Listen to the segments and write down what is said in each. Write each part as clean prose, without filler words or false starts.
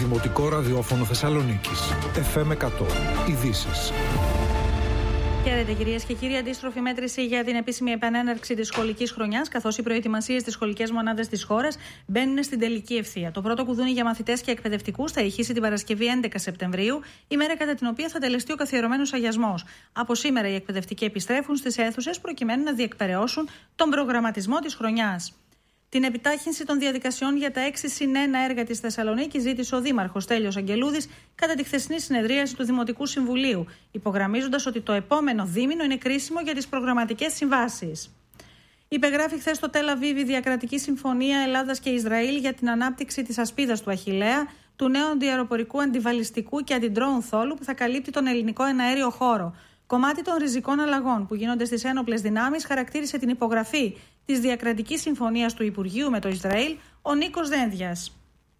Δημοτικό Ραδιόφωνο Θεσσαλονίκης. FM 100. Ειδήσεις. Χαίρετε κυρίες και κύριοι, αντίστροφη μέτρηση για την επίσημη επανέναρξη της σχολικής χρονιάς, καθώς οι προετοιμασίες στις σχολικές μονάδες της χώρας μπαίνουν στην τελική ευθεία. Το πρώτο κουδούνι για μαθητές και εκπαιδευτικούς θα ηχήσει την Παρασκευή 11 Σεπτεμβρίου, ημέρα κατά την οποία θα τελεστεί ο καθιερωμένος αγιασμός. Από σήμερα οι εκπαιδευτικοί επιστρέφουν στις αίθουσες προκειμένου να διεκπεραιώσουν τον προγραμματισμό της χρονιάς. Την επιτάχυνση των διαδικασιών για τα 6+1 έργα της Θεσσαλονίκης ζήτησε ο Δήμαρχος Στέλιος Αγγελούδης κατά τη χθεσινή συνεδρίαση του Δημοτικού Συμβουλίου, υπογραμμίζοντας ότι το επόμενο δίμηνο είναι κρίσιμο για τις προγραμματικές συμβάσεις. Υπεγράφει χθες στο Τελ Αβίβ η διακρατική συμφωνία Ελλάδας και Ισραήλ για την ανάπτυξη της ασπίδας του Αχιλλέα, του νέου αντιαεροπορικού, αντιβαλιστικού και αντιντρόουν θόλου που θα καλύπτει τον ελληνικό εναέριο χώρο. Κομμάτι των ριζικών αλλαγών που γίνονται στις ένοπλες δυνάμεις χαρακτήρισε την υπογραφή της διακρατικής συμφωνίας του Υπουργείου με το Ισραήλ ο Νίκος Δένδιας.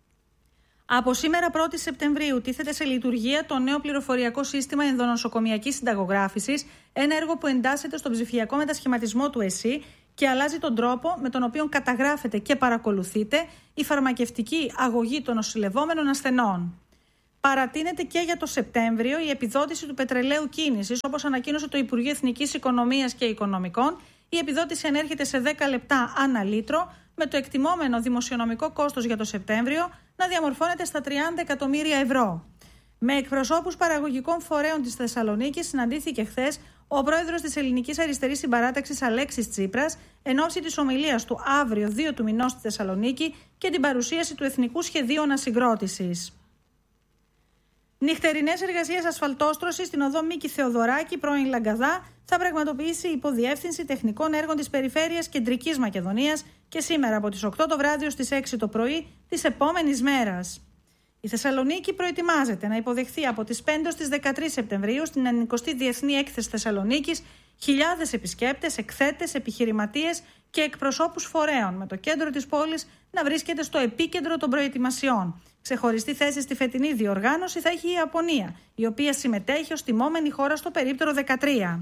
Από σήμερα 1η Σεπτεμβρίου τίθεται σε λειτουργία το νέο πληροφοριακό σύστημα ενδονοσοκομιακής συνταγογράφησης, ένα έργο που εντάσσεται στον ψηφιακό μετασχηματισμό του ΕΣΥ και αλλάζει τον τρόπο με τον οποίο καταγράφεται και παρακολουθείται η φαρμακευτική αγωγή των νοσηλευόμενων ασθενών. Παρατείνεται και για το Σεπτέμβριο η επιδότηση του πετρελαίου κίνησης, όπως ανακοίνωσε το Υπουργείο Εθνικής Οικονομίας και Οικονομικών. Η επιδότηση ανέρχεται σε 10 λεπτά ανά λίτρο, με το εκτιμόμενο δημοσιονομικό κόστος για το Σεπτέμβριο να διαμορφώνεται στα 30 εκατομμύρια ευρώ. Με εκπροσώπους παραγωγικών φορέων της Θεσσαλονίκης συναντήθηκε χθες ο πρόεδρος της Ελληνικής Αριστερής Συμπαράταξης Αλέξης Τσίπρας εν ώψη της ομιλίας του αύριο 2 του μηνός στη Θεσσαλονίκη και την παρουσίαση του Εθνικού Σχεδίου Ανασυγκρότησης. Νυχτερινές εργασίες ασφαλτόστρωσης στην οδό Μίκη Θεοδωράκη, πρώην Λαγκαδά, θα πραγματοποιήσει η Υποδιεύθυνση Τεχνικών Έργων της Περιφέρειας Κεντρικής Μακεδονίας και σήμερα από τις 8 το βράδυ ως τις 6 το πρωί της επόμενης μέρας. Η Θεσσαλονίκη προετοιμάζεται να υποδεχθεί από τις 5 ως τις 13 Σεπτεμβρίου στην 90η Διεθνή Έκθεση Θεσσαλονίκης χιλιάδες επισκέπτες, εκθέτες, επιχειρηματίες και εκπροσώπους φορέων, με το κέντρο της πόλης να βρίσκεται στο επίκεντρο των προετοιμασιών. Ξεχωριστή θέση στη φετινή διοργάνωση θα έχει η Ιαπωνία, η οποία συμμετέχει ως τιμόμενη χώρα στο περίπτερο 13.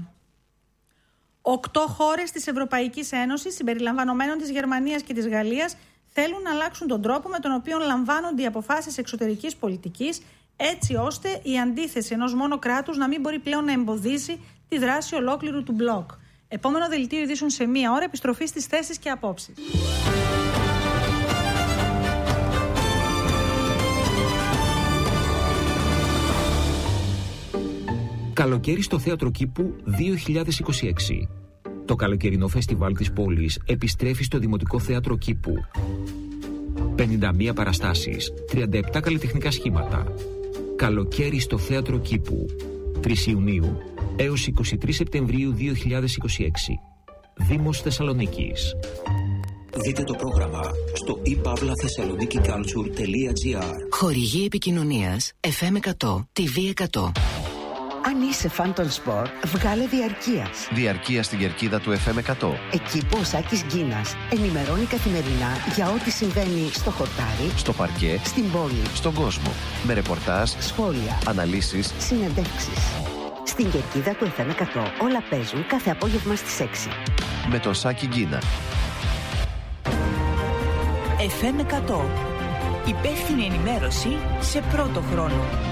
8 χώρες της Ευρωπαϊκής Ένωσης, συμπεριλαμβανομένων της Γερμανίας και της Γαλλίας, θέλουν να αλλάξουν τον τρόπο με τον οποίο λαμβάνονται οι αποφάσεις εξωτερικής πολιτικής, έτσι ώστε η αντίθεση ενός μόνο κράτους να μην μπορεί πλέον να εμποδίσει τη δράση ολόκληρου του μπλοκ. Επόμενο δελτίο ειδήσεων σε μία ώρα, επιστροφή στις θέσεις και απόψεις. Καλοκαίρι στο Θέατρο Κήπου 2026. Το καλοκαιρινό φεστιβάλ της πόλης επιστρέφει στο Δημοτικό Θέατρο Κήπου. 51 παραστάσεις, 37 καλλιτεχνικά σχήματα. Καλοκαίρι στο Θέατρο Κήπου. 3 Ιουνίου έως 23 Σεπτεμβρίου 2026. Δήμος Θεσσαλονίκης. Δείτε το πρόγραμμα στο ipavlathessaloniki.culture.gr. Χορηγή επικοινωνίας FM 100, TV 100. Αν είσαι φαν των σπορ, βγάλε διαρκείας. Διαρκεία στην κερκίδα του FM 100. Εκεί που ο Σάκης Γκίνας ενημερώνει καθημερινά για ό,τι συμβαίνει στο χορτάρι, στο παρκέ, στην πόλη, στον κόσμο. Με ρεπορτάζ, σχόλια, αναλύσεις, συνεντεύξεις. Στην κερκίδα του FM 100 όλα παίζουν κάθε απόγευμα στις 6. Με τον Σάκη Γκίνα. FM 100. Υπεύθυνη ενημέρωση σε πρώτο χρόνο.